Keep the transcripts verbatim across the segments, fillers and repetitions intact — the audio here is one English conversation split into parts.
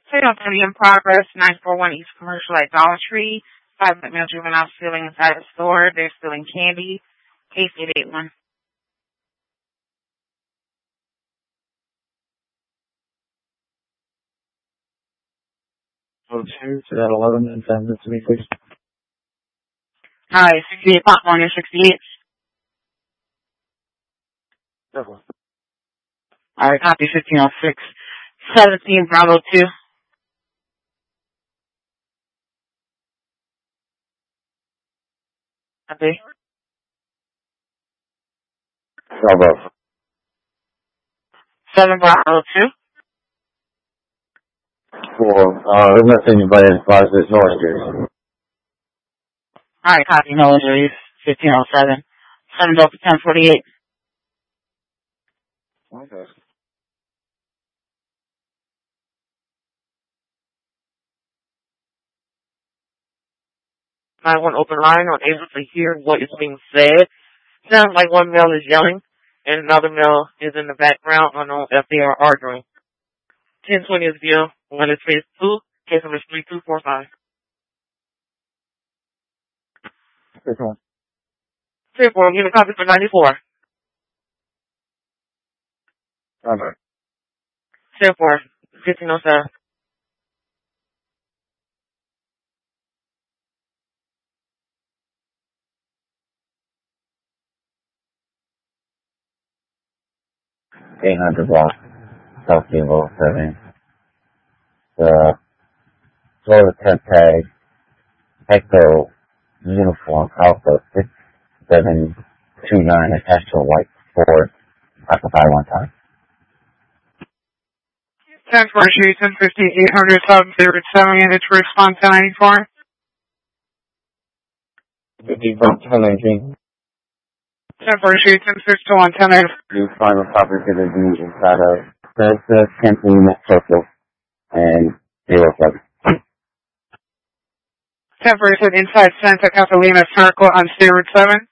Sale activity in progress, nine four one East Commercial at Dollar Tree. Five male juveniles stealing inside the store. They're stealing candy. Case eight eight one. Oh, two to that eleven and ten to me, please. Hi, sixty-eight popcorn and sixty-eight. Definitely. All right, copy fifteen oh six. seventeen Bravo two. Copy. Bravo. seven Bravo two. For, uh, there's nothing anybody advised there's no injuries. All right, copy. No injuries. fifteen oh seven. seven Delta ten forty-eight. Okay. nine one open line, not able to hear what is being said. Sounds like one male is yelling and another male is in the background. I don't know if they are arguing. ten twenty is view. One is phase two. Case number three two four five. Which one? three four, give a copy for ninety-four. Number. ten four, fifteen oh seven. eight hundred block. South Kilo seven. The Florida ten tag. Echo uniform Alpha six seven two nine attached to a white Ford. Occupy one time. ten four Street, ten fifty, eight hundred, seven zero seven, and it's response to ninety-four. fifty from ten nineteen. ten four Street, ten fifty-one, ten eight. You find a property to be inside of the Camping Circle and zero seven. ten four Street, inside Santa Catalina Circle on zero seven.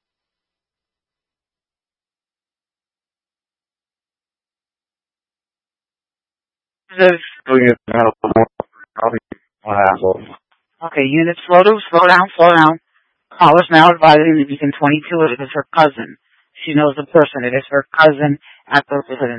Just go get Okay, units, slow down, slow down, slow down. Callers now advising that you can twenty-two, it is her cousin. She knows the person. It is her cousin at the